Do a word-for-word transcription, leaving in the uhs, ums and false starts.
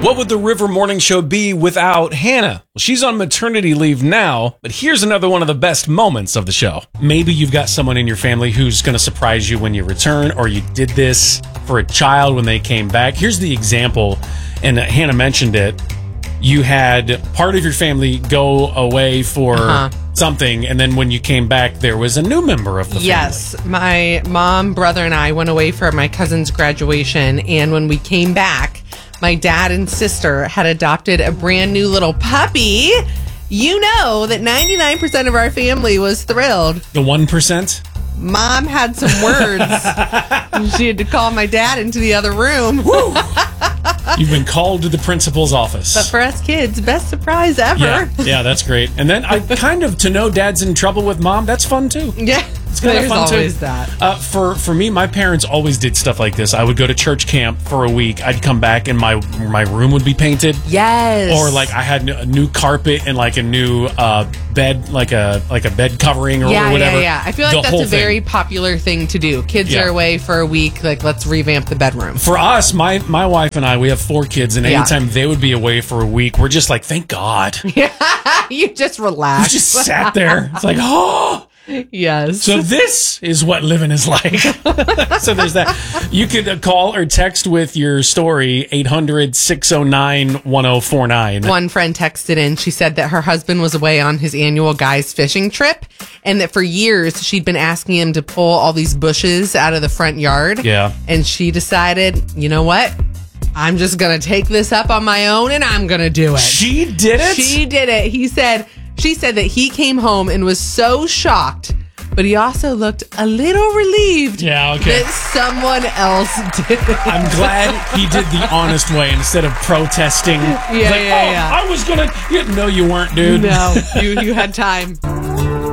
What would the River Morning Show be without Hannah? Well, she's on maternity leave now, but here's another one of the best moments of the show. Maybe you've got someone in your family who's going to surprise you when you return, or you did this for a child when they came back. Here's the example, and Hannah mentioned it. You had part of your family go away for uh-huh. something, and then when you came back, there was a new member of the family. Yes, my mom, brother, and I went away for my cousin's graduation, and when we came back, my dad and sister had adopted a brand new little puppy. You know that ninety-nine percent of our family was thrilled. The one percent? Mom had some words. She had to call my dad into the other room. Woo! You've been called to the principal's office. But for us kids, best surprise ever. Yeah, yeah, that's great. And then I kind of, to know dad's in trouble with mom, that's fun too. Yeah. It's kind There's of fun always too. that. Uh, for for me, my parents always did stuff like this. I would go to church camp for a week. I'd come back and my my room would be painted. Yes. Or like I had a new carpet and like a new uh, bed, like a like a bed covering or, yeah, or whatever. Yeah, yeah. I feel like the that's a whole very thing. popular thing to do. Kids Yeah. are away for a week. Like, let's revamp the bedroom. For us, my my wife and I, we have four kids, and Yeah. anytime they would be away for a week, we're just like, thank God. You just We relax. just sat there. It's like, oh. Yes. So this is what living is like. So there's that. You could uh, call or text with your story, eight hundred, six oh nine, one oh four nine. One friend texted in. She said that her husband was away on his annual guys fishing trip, and that for years she'd been asking him to pull all these bushes out of the front yard. Yeah. And she decided, you know what? I'm just going to take this up on my own, and I'm going to do it. She did it? She did it. He said, she said that he came home and was so shocked, but he also looked a little relieved Yeah, okay. that someone else did it. I'm glad he did the honest way instead of protesting. Yeah, Like, yeah, oh, yeah. I was going to... No, you weren't, dude. No, you, you had time.